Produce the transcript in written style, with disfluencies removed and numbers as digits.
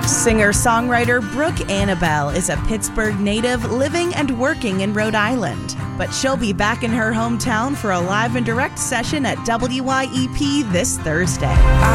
Singer-songwriter Brooke Annabelle is a Pittsburgh native living and working in Rhode Island. But she'll be back in her hometown for a live and direct session at WYEP this Thursday.